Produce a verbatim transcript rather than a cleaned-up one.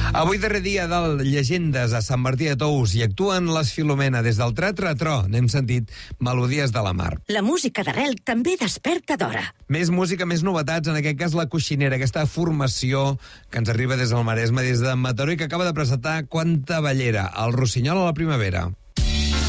Avui darrer dia del Llegendes a Sant Martí de Tous i actuen les Filomena des del Teatre Tro. N'hem sentit Melodies de la Mar. La música d'arrel també desperta d'hora. Més música, més novetats, en aquest cas la Coixinera, aquesta formació que ens arriba des del Maresme, des de Mataró i que acaba de presentar Quanta Ballera, el Rossinyol a la primavera.